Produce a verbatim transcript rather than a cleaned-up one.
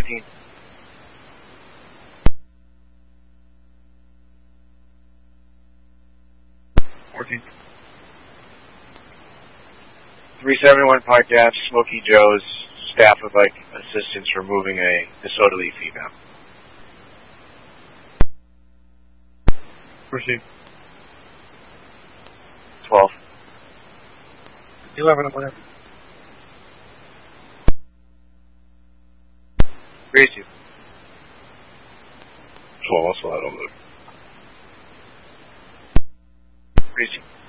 thirteen. fourteen. three seventy-one Park Ave, Smokey Joe's staff would like assistance removing a disorderly female. Proceed. twelve. eleven, whatever. Gracie. twelve, also I don't look. Gracie.